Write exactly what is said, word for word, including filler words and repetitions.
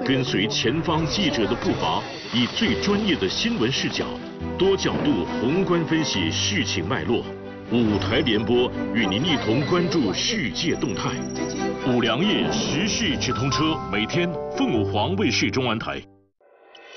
跟随前方记者的步伐，以最专业的新闻视角，多角度宏观分析事情脉络。五台联播与您一同关注世界动态。五粮液时事直通车，每天凤凰卫视中文台。